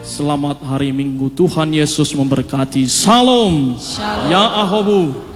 Selamat hari Minggu, Tuhan Yesus memberkati. Salam. Shalom. Ya Ahobu.